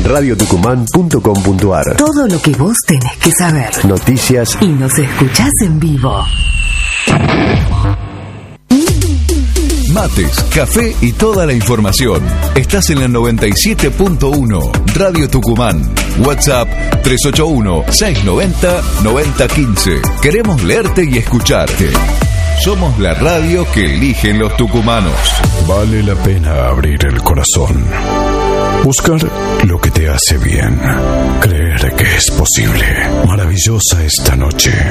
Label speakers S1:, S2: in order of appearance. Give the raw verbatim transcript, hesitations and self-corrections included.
S1: radio tucumán punto com punto a r.
S2: Todo lo que vos tenés que saber.
S1: Noticias.
S2: Y nos escuchás en vivo.
S3: Mates, café y toda la información. Estás en la noventa y siete punto uno, Radio Tucumán. WhatsApp tres ocho uno, seis nueve cero, nueve cero uno cinco. Queremos leerte y escucharte. Somos la radio que eligen los tucumanos.
S4: Vale la pena abrir el corazón. Buscar lo que te hace bien. Creer que es posible. Maravillosa esta noche.